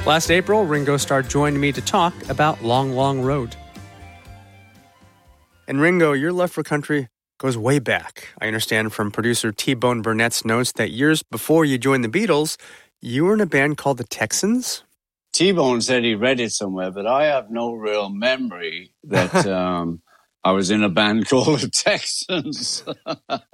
Last April, Ringo Starr joined me to talk about Long, Long Road. And Ringo, your love for country goes way back. I understand from producer T-Bone Burnett's notes that years before you joined the Beatles, you were in a band called the Texans? T-Bone said he read it somewhere, but I have no real memory that I was in a band called the Texans.